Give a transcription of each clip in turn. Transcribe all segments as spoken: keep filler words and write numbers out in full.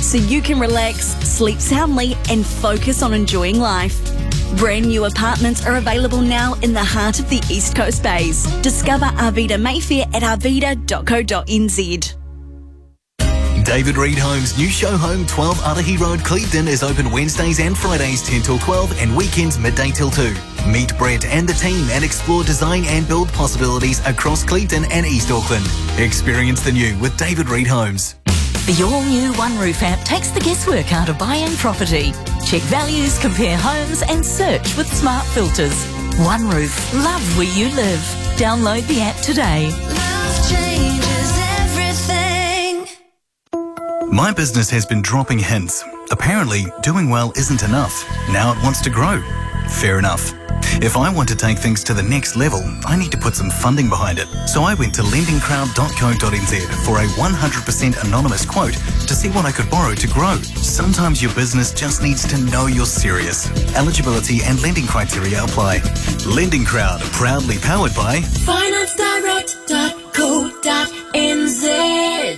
so you can relax, sleep soundly and focus on enjoying life. Brand new apartments are available now in the heart of the East Coast Bays. Discover Arvida Mayfair at arvida dot co dot n z. David Reed Homes' new show home, twelve Arahi Road, Clevedon, is open Wednesdays and Fridays ten till twelve and weekends midday till two. Meet Brett and the team and explore design and build possibilities across Clevedon and East Auckland. Experience the new with David Reed Homes. The all-new One Roof app takes the guesswork out of buying property. Check values, compare homes and search with smart filters. One Roof, love where you live. Download the app today. Love changes everything. My business has been dropping hints. Apparently, doing well isn't enough. Now it wants to grow. Fair enough. If I want to take things to the next level, I need to put some funding behind it. So I went to lending crowd dot co dot n z for a one hundred percent anonymous quote to see what I could borrow to grow. Sometimes your business just needs to know you're serious. Eligibility and lending criteria apply. Lending Crowd, proudly powered by finance direct dot co dot n z.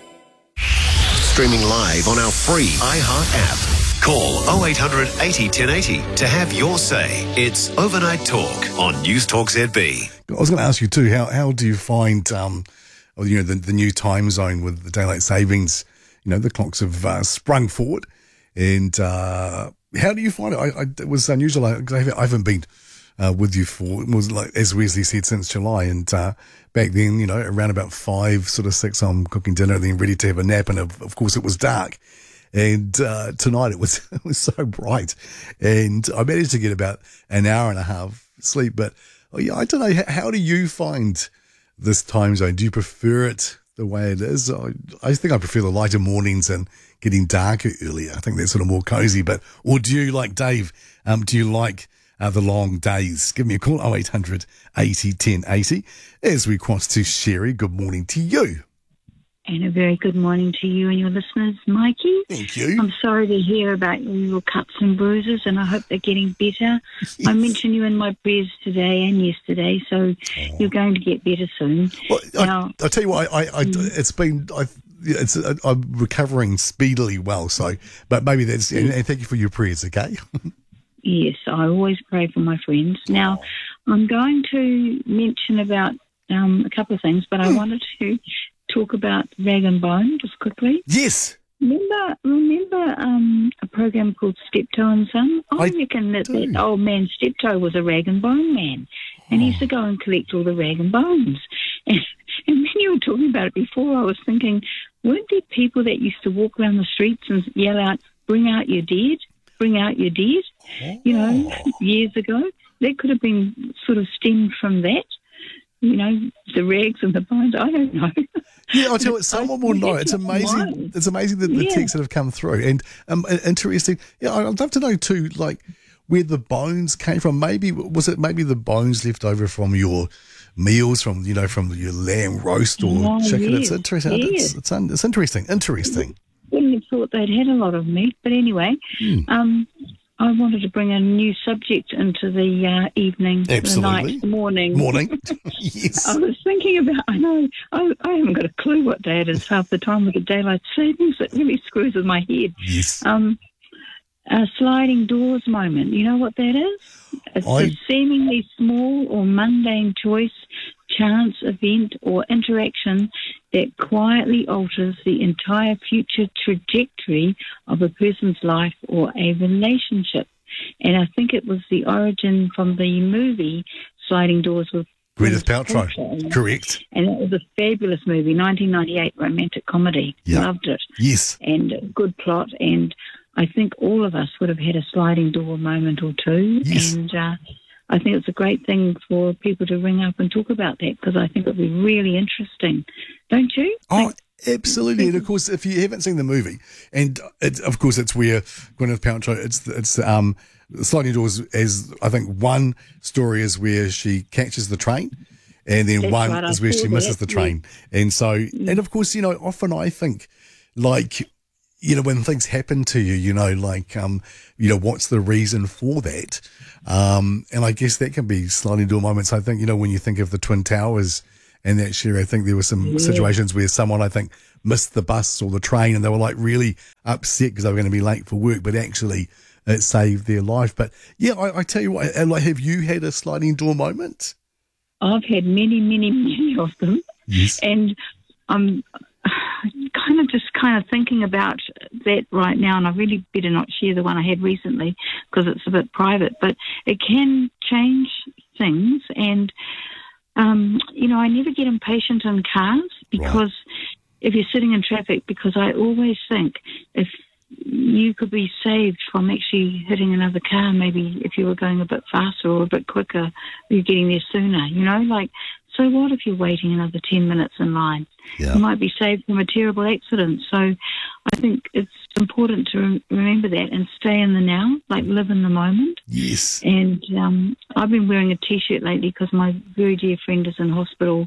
Streaming live on our free iHeart app. Call oh eight hundred eighty ten eighty to have your say. It's Overnight Talk on News Talk Z B. I was going to ask you too, how how do you find um, you know, the, the new time zone with the daylight savings? You know, the clocks have uh, sprung forward, and uh, how do you find it? I, I, it was unusual. I, I haven't been uh, with you for, it was like, as Wesley said, since July, and uh, back then, you know, around about five, sort of six, I'm cooking dinner, then ready to have a nap, and of, of course it was dark. And uh, tonight it was it was so bright, and I managed to get about an hour and a half sleep. But oh yeah, I don't know. How, how do you find this time zone? Do you prefer it the way it is? I, I think I prefer the lighter mornings and getting darker earlier. I think that's sort of more cozy. But or do you, like Dave? Um, do you like uh, the long days? Give me a call, oh eight hundred eighty ten eighty. As we cross to Sherry, good morning to you. And a very good morning to you and your listeners, Mikey. Thank you. I'm sorry to hear about your cuts and bruises, and I hope they're getting better. Yes. I mentioned you in my prayers today and yesterday, so oh. you're going to get better soon. Well, now, I, I tell you what, I, I, mm. it's been, I, it's, I'm recovering speedily well. So, but maybe that's, and, and thank you for your prayers, okay? Yes, I always pray for my friends. Now, oh. I'm going to mention about um, a couple of things, but I mm. wanted to talk about Rag and Bone just quickly. Yes. Remember, remember um, a program called Steptoe and Son? I, I reckon that, that old man Steptoe was a rag and bone man, and he used to go and collect all the rag and bones. And, and when you were talking about it before, I was thinking, weren't there people that used to walk around the streets and yell out, "Bring out your dead, bring out your dead"? Oh. You know, years ago, that could have been sort of stemmed from that. You know, the rags and the bones. I don't know. Yeah, I'll tell you what, someone will know. It's amazing. It's amazing that the yeah. texts that have come through. And um, interesting. Yeah, I'd love to know too, like, where the bones came from. Maybe, was it maybe the bones left over from your meals, from, you know, from your lamb roast or oh, chicken? Yes. It's interesting. Yes. It's, it's, un, it's interesting. Interesting. Wouldn't have thought they'd had a lot of meat. But anyway, mm. um, I wanted to bring a new subject into the uh, evening, Absolutely. the night, the morning. Morning, yes. I was thinking about, I know, I, I haven't got a clue what day it is half the time with the daylight savings. It really screws with my head. Yes. Um, a sliding doors moment. You know what that is? It's I... a seemingly small or mundane choice, chance, event, or interaction that quietly alters the entire future trajectory of a person's life or a relationship. And I think it was the origin from the movie Sliding Doors with Gwyneth Paltrow. Paltrow. Correct. And it was a fabulous movie, nineteen ninety-eight romantic comedy. Yep. Loved it. Yes. And a good plot. And I think all of us would have had a sliding door moment or two. Yes. And uh, I think it's a great thing for people to ring up and talk about that, because I think it'll be really interesting. Don't you? Oh, absolutely. And of course, if you haven't seen the movie, and it, of course it's where Gwyneth Paltrow, it's it's um Sliding Doors, as I think one story is where she catches the train, and then That's one right, is where she misses that. the train. Yeah. And so, and of course, you know, often I think, like, you know, when things happen to you, you know, like, um, you know, what's the reason for that? Um, and I guess that can be sliding door moments. I think, you know, when you think of the Twin Towers And that, Sherry, I think there were some Yeah. situations where someone, I think, missed the bus or the train and they were like really upset because they were going to be late for work, but actually it saved their life. But yeah, I, I tell you what, and like, have you had a sliding door moment? I've had many, many, many of them. Yes. And I'm kind of just kind of thinking about that right now, and I really better not share the one I had recently because it's a bit private, but it can change things. And, um, you know, I never get impatient in cars because right. if you're sitting in traffic, because I always think if you could be saved from actually hitting another car, maybe if you were going a bit faster or a bit quicker, you're getting there sooner, you know, like, so what if you're waiting another ten minutes in line? Yeah. You might be saved from a terrible accident. So I think it's important to rem- remember that and stay in the now, like live in the moment. Yes. And um, I've been wearing a T-shirt lately because my very dear friend is in hospital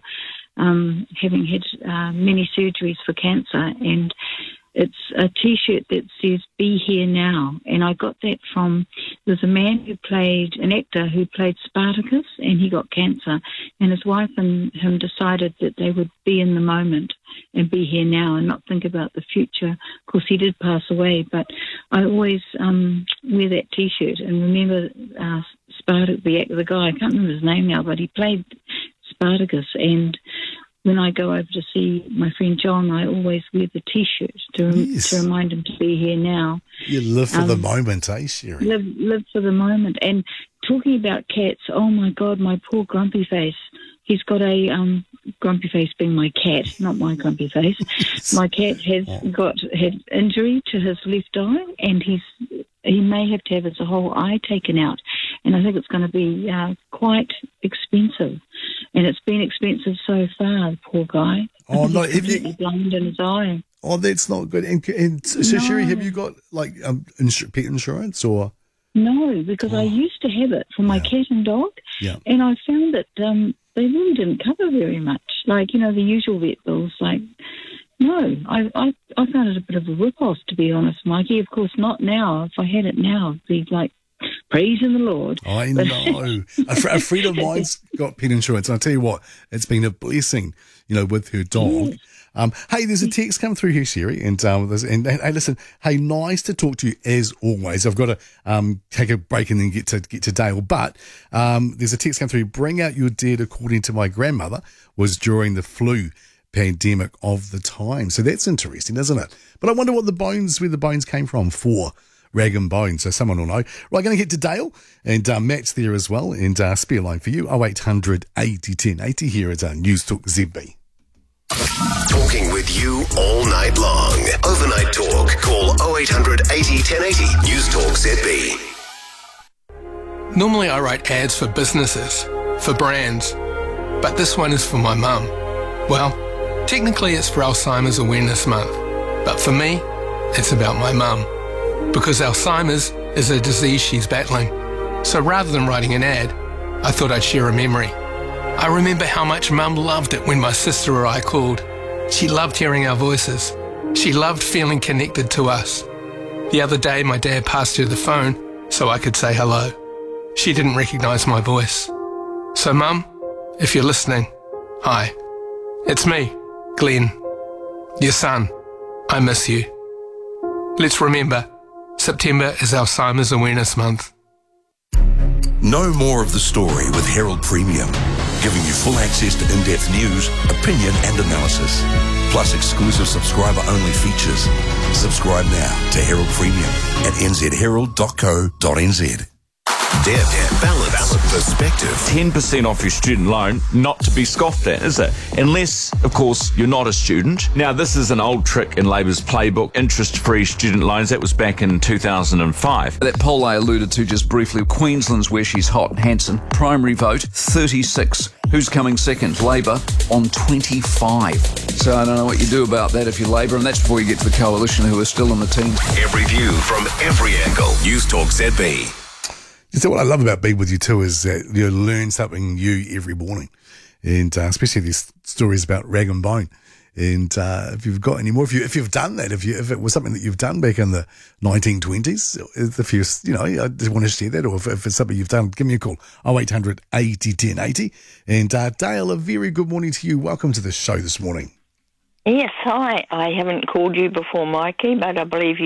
um, having had uh, many surgeries for cancer, and it's a T-shirt that says, "Be here now." And I got that from, there's a man who played, an actor who played Spartacus, and he got cancer. And his wife and him decided that they would be in the moment and be here now and not think about the future. Of course, he did pass away, but I always um, wear that T-shirt and remember uh, Spartacus, the, the guy, I can't remember his name now, but he played Spartacus. And when I go over to see my friend John, I always wear the T-shirt to, yes. to remind him to be here now. You live for um, the moment, eh, Sherry? Live, live for the moment. And talking about cats, oh my God, my poor Grumpy Face. He's got a um, Grumpy Face being my cat, not my Grumpy Face. My cat has oh. got had injury to his left eye, and he's he may have to have his whole eye taken out. And I think it's going to be uh, quite expensive. And it's been expensive so far, the poor guy. Oh, no, he's completely you... blind in his eye. Oh, that's not good. And, and so, no. Sherry, have you got like um, ins- pet insurance or? No, because oh. I used to have it for my yeah. cat and dog, yeah. and I found that um, they really didn't cover very much. Like, you know, the usual vet bills. Like, no, I, I I found it a bit of a rip-off, to be honest, Mikey. Of course, not now. If I had it now, it'd be like, praising the Lord. I know. a, fr- a friend of mine's got pet insurance, and I tell you what, it's been a blessing, you know, with her dog. Yes. Um, hey, there's a text come through here, Sherry, and um, there's, and hey, listen, hey, nice to talk to you as always. I've got to um take a break and then get to get to Dale, but um, there's a text come through. Bring out your dead, according to my grandmother, was during the flu pandemic of the time. So that's interesting, isn't it? But I wonder what the bones, where the bones came from for Rag and Bone, so someone will know. Right, going to get to Dale, and uh, Matt's there as well, and uh, spare line for you, oh eight hundred eighty ten eighty here at uh, News Talk Z B. Talking with you all night long. Overnight Talk. Call oh eight hundred eighty ten eighty. News Talk Z B. Normally I write ads for businesses, for brands, but this one is for my mum. Well, technically it's for Alzheimer's Awareness Month, but for me, it's about my mum. Because Alzheimer's is a disease she's battling. So rather than writing an ad, I thought I'd share a memory. I remember how much Mum loved it when my sister or I called. She loved hearing our voices. She loved feeling connected to us. The other day, my dad passed her the phone so I could say hello. She didn't recognise my voice. So Mum, if you're listening, hi. It's me, Glenn, your son. I miss you. Let's remember, September is Alzheimer's Awareness Month. Know more of the story with Herald Premium, giving you full access to in-depth news, opinion and analysis, plus exclusive subscriber-only features. Subscribe now to Herald Premium at n z herald dot co dot n z. Depth, balance, balance, perspective. ten percent off your student loan, not to be scoffed at, is it? Unless, of course, you're not a student. Now, this is an old trick in Labour's playbook, interest-free student loans. That was back in two thousand five. That poll I alluded to just briefly, Queensland's where she's hot, Hanson. Primary vote, thirty-six. Who's coming second? Labour on twenty-five. So I don't know what you do about that if you're Labour, and that's before you get to the coalition who are still in the team. Every view from every angle. News Talk Z B. So what I love about being with you too is that you learn something new every morning, and uh, especially these stories about Rag and Bone And uh, if you've got any more, if you if you've done that, if you if it was something that you've done back in the nineteen twenties, if you you know I just want to share that, or if, if it's something you've done, give me a call oh eight hundred eighty ten eighty. And uh, Dale, a very good morning to you. Welcome to the show this morning. Yes, hi. I haven't called you before, Mikey, but I believe you